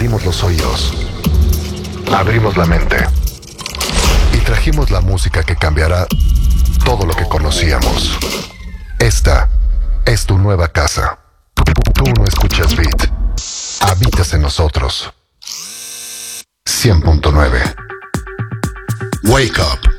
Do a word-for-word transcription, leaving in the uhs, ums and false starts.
Abrimos los oídos, abrimos la mente y trajimos la música que cambiará todo lo que conocíamos. Esta es tu nueva casa. Tú no escuchas Beat, habitas en nosotros. cien punto nueve. Wake up.